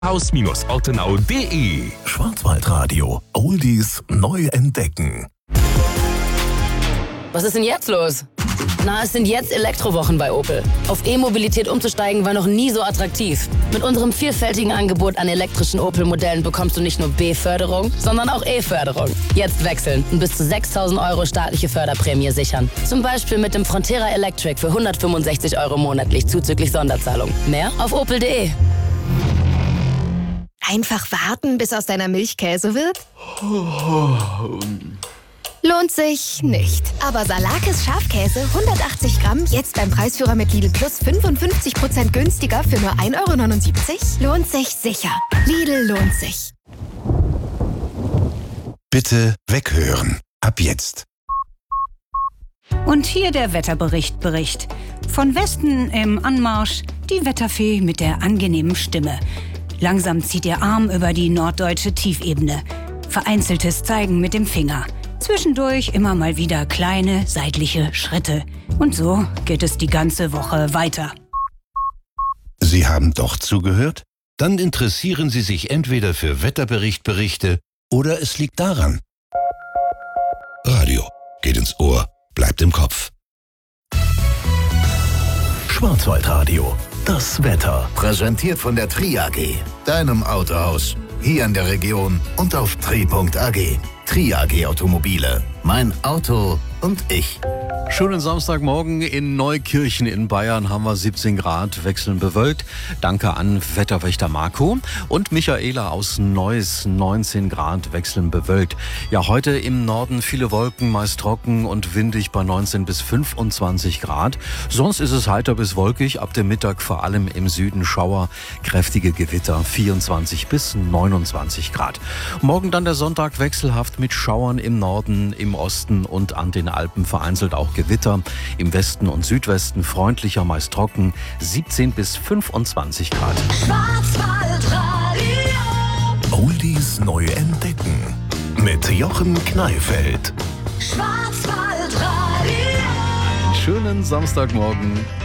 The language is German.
Haus-Ortenau.de. Schwarzwaldradio. Oldies neu entdecken. Was ist denn jetzt los? Na, es sind jetzt Elektrowochen bei Opel. Auf E-Mobilität umzusteigen war noch nie so attraktiv. Mit unserem vielfältigen Angebot an elektrischen Opel-Modellen bekommst du nicht nur B-Förderung, sondern auch E-Förderung. Jetzt wechseln und bis zu 6.000 € staatliche Förderprämie sichern. Zum Beispiel mit dem Frontera Electric für 165 € monatlich zuzüglich Sonderzahlung. Mehr auf opel.de. Einfach warten, bis aus deiner Milch Käse wird? Lohnt sich nicht. Aber Salakis Schafkäse 180 Gramm jetzt beim Preisführer mit Lidl Plus 55% günstiger für nur 1,79 € lohnt sich sicher. Lidl lohnt sich. Bitte weghören. Ab jetzt. Und hier der Wetterbericht. Von Westen im Anmarsch die Wetterfee mit der angenehmen Stimme. Langsam zieht ihr Arm über die norddeutsche Tiefebene. Vereinzeltes Zeigen mit dem Finger. Zwischendurch immer mal wieder kleine seitliche Schritte. Und so geht es die ganze Woche weiter. Sie haben doch zugehört? Dann interessieren Sie sich entweder für Wetterberichte oder es liegt daran. Radio geht ins Ohr, bleibt im Kopf. Schwarzwaldradio. Das Wetter. Präsentiert von der Tri AG, deinem Autohaus. Hier in der Region und auf tri.ag. Tri AG Automobile. Mein Auto und ich. Schönen Samstagmorgen in Neukirchen in Bayern haben wir 17 Grad, wechselnd bewölkt. Danke an Wetterwächter Marco und Michaela aus Neuss, 19 Grad, wechselnd bewölkt. Ja, heute im Norden viele Wolken, meist trocken und windig bei 19 bis 25 Grad. Sonst ist es heiter bis wolkig, ab dem Mittag vor allem im Süden Schauer, kräftige Gewitter, 24 bis 29 Grad. Morgen dann der Sonntag wechselhaft mit Schauern im Norden, im Osten und an den Alpen vereinzelt auch Gewitter. Im Westen und Südwesten freundlicher, meist trocken, 17 bis 25 Grad. Schwarzwaldradio. Oldies neu entdecken. Mit Jochen Kneifeld. Schwarzwaldradio. Schönen Samstagmorgen.